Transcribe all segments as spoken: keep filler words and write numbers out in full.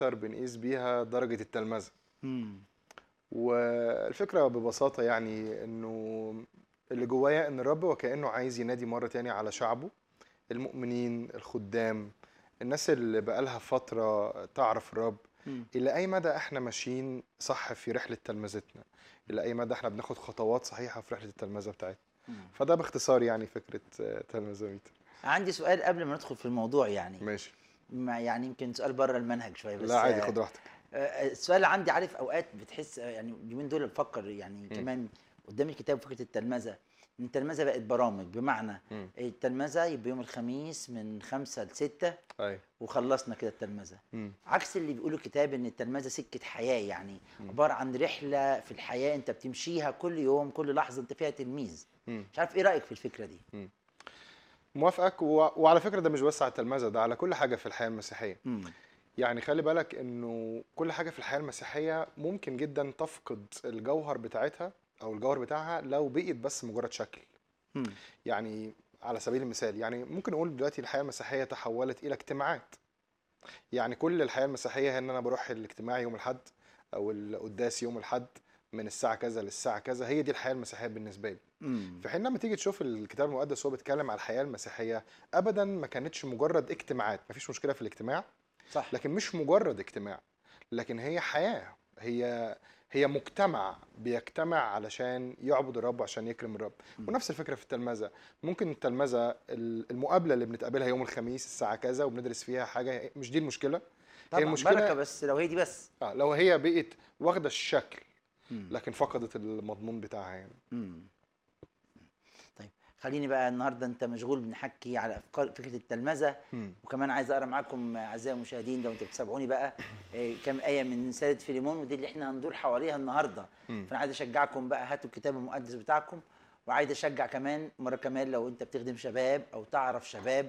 بنقيس بيها درجة التلمذة. إمم. والفكرة ببساطة يعني إنه اللي جوايا إن الرب وكأنه عايز ينادي مرة تاني على شعبه المؤمنين الخدام، الناس اللي بقالها فترة تعرف الرب، إمم. إلى أي مدى إحنا ماشيين صح في رحلة تلمذتنا، إلى أي مدى إحنا بناخد خطوات صحيحة في رحلة التلمذة بتاعتنا. إمم. فده باختصار يعني فكرة آه، تلمذة. عندي سؤال قبل ما ندخل في الموضوع يعني، ماشي. ما يعني يمكن سؤال برّه المنهج شوية لا بس عادي، آآ خد راحتك. السؤال اللي عندي، عارف أوقات بتحس يعني اليومين دول بافكر يعني مم. كمان قدّام الكتاب فكرة التلمذة، إن التلمذة بقت برامج، بمعنى مم. التلمذة يبقى يوم الخميس من خمسة لستة أيوة. وخلصنا كده التلمذة، مم. عكس اللي بيقولوا الكتاب إن التلمذة سكة حياة، يعني مم. عبارة عن رحلة في الحياة أنت بتمشيها كل يوم، كل لحظة أنت فيها تلميذ. مم. مش عارف إيه رأيك في الفكرة دي؟ مم. موافقك و... وعلى فكرة ده مش بس على التلمذة، ده على كل حاجة في الحياة المسيحية. إمم. يعني خلي بالك انه كل حاجة في الحياة المسيحية ممكن جدا تفقد الجوهر بتاعتها او الجوهر بتاعها لو بقيت بس مجرد شكل. إمم. يعني على سبيل المثال، يعني ممكن نقول دلوقتي الحياة المسيحية تحولت الى اجتماعات. يعني كل الحياة المسيحية ان انا بروح الاجتماع يوم الاحد او القداس يوم الاحد من الساعة كذا للساعة كذا، هي دي الحياة المسيحية بالنسبة لي. إمم. في حين لما تيجي تشوف الكتاب المقدس وهو بيتكلم على الحياة المسيحية، ابدا ما كانتش مجرد اجتماعات. مفيش مشكلة في الاجتماع، صح. لكن مش مجرد اجتماع، لكن هي حياة. هي هي مجتمع بيجتمع علشان يعبد الرب وعشان يكرم الرب. إمم. ونفس الفكرة في التلمذة. ممكن التلمذة المقابلة اللي بنتقابلها يوم الخميس الساعة كذا وبندرس فيها حاجة، مش دي المشكلة. هي طبعًا بركة، المشكلة بس لو هي دي بس. آه، لو هي بقت واخدة الشكل إمم. لكن فقدت المضمون بتاعها يعني. إمم. طيب خليني بقى النهارده، انت مشغول بنحكي على افكار فكره التلمذه، مم. وكمان عايز اقرا معاكم اعزائي المشاهدين لو انتوا بتتابعوني بقى آه، كام ايه من رساله فيليمون، ودي اللي احنا هندور حواليها النهارده. مم. فانا عايز اشجعكم بقى، هاتوا الكتاب المقدس بتاعكم، وعايز اشجع كمان مره كمان لو انت بتخدم شباب او تعرف شباب،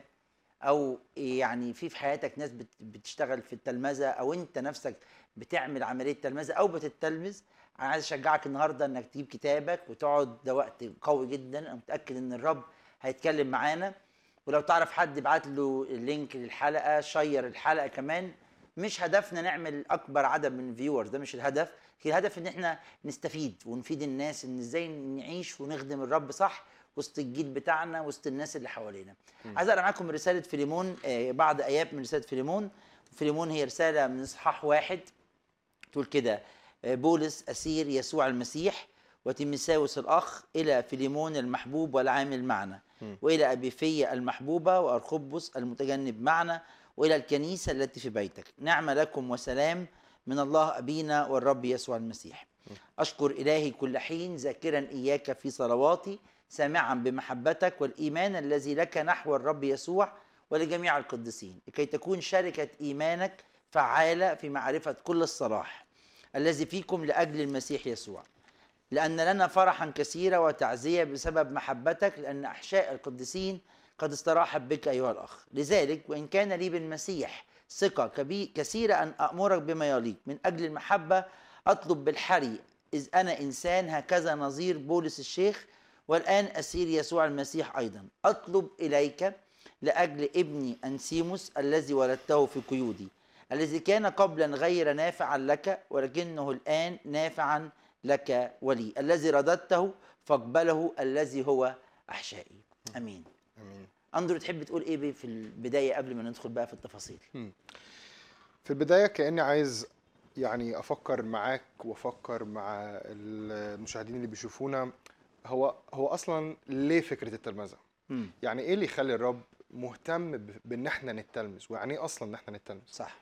او يعني في في حياتك ناس بت- بتشتغل في التلمذه، او انت نفسك بتعمل عمليه تلمذه او بتتلمذ. انا عايز اشجعك النهارده انك تجيب كتابك وتقعد، ده وقت قوي جدا، انا متاكد ان الرب هيتكلم معانا. ولو تعرف حد ابعت له اللينك للحلقه، شير الحلقه كمان. مش هدفنا نعمل اكبر عدد من فيورز، ده مش الهدف. هي الهدف ان احنا نستفيد ونفيد الناس ان ازاي نعيش ونخدم الرب صح وسط الجيل بتاعنا، وسط الناس اللي حوالينا. مم. عايز اقرا معاكم رساله فيليمون، آه، بعض ايات من رساله فيليمون. فيليمون هي رساله من اصحاح واحد، تقول كده: آه، بولس اسير يسوع المسيح وتيموثاوس الاخ، الى فيليمون المحبوب والعامل معنا، مم. والى ابيفيه المحبوبه وارخبس المتجنب معنا، والى الكنيسه التي في بيتك، نعم لكم وسلام من الله ابينا والرب يسوع المسيح. اشكر الهي كل حين، ذاكرا اياك في صلواتي، سامعا بمحبتك والايمان الذي لك نحو الرب يسوع ولجميع القديسين، لكي تكون شركه ايمانك فعاله في معرفه كل الصلاح الذي فيكم لاجل المسيح يسوع، لأن لنا فرحا كثيرا وتعزية بسبب محبتك، لأن أحشاء القديسين قد استراحت بك أيها الأخ. لذلك وإن كان لي بالمسيح ثقة كبي- كثيرة أن أأمرك بما يليق من أجل المحبة، أطلب بالحري، إذ أنا إنسان هكذا نظير بولس الشيخ، والآن أسير يسوع المسيح أيضا، أطلب إليك لأجل ابني أنسيموس الذي ولدته في قيودي، الذي كان قبلا غير نافعا لك ولكنه الآن نافعا لك ولي، الذي رددته فاقبله الذي هو أحشائي. أمين. امين. أندرو، تحب تقول إيه بيه في البداية قبل ما ندخل بقى في التفاصيل؟ مم. في البداية كأني عايز يعني أفكر معاك وأفكر مع المشاهدين اللي بيشوفونا، هو هو أصلا ليه فكرة التلمذة؟ امم. يعني إيه اللي يخلي الرب مهتم ب- بإن إحنا نتلمذ؟ ويعني إيه أصلا إن إحنا نتلمذ؟ صح.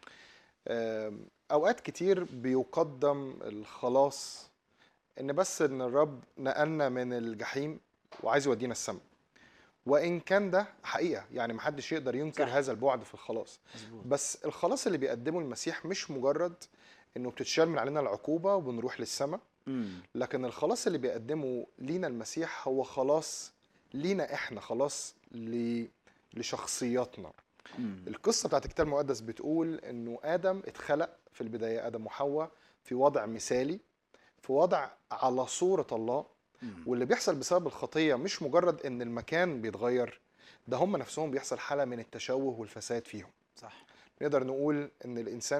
آم، أوقات كتير بيقدم الخلاص إن بس إن الرب نقلنا من الجحيم وعايز يودينا السماء، وإن كان ده حقيقة، يعني محدش يقدر ينكر صح. هذا البعد في الخلاص. مظبوط. بس الخلاص اللي بيقدمه المسيح مش مجرد انه بتتشال من علينا العقوبة وبنروح للسماء، امم. لكن الخلاص اللي بيقدمه لينا المسيح هو خلاص لينا احنا، خلاص ل... لشخصياتنا. امم. القصة بتاعت الكتاب المقدس بتقول انه آدم اتخلق في البداية، آدم وحواء، في وضع مثالي، في وضع على صورة الله. امم. واللي بيحصل بسبب الخطية مش مجرد ان المكان بيتغير، ده هم نفسهم بيحصل حالة من التشوه والفساد فيهم. صح. نقدر نقول ان الانسان